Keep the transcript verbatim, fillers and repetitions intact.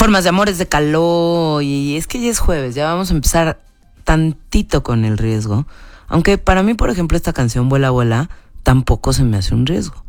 Formas de amores de Caló. Y es que ya es jueves, ya vamos a empezar tantito con el riesgo. Aunque para mí, por ejemplo, esta canción, Vuela, Vuela, tampoco se me hace un riesgo.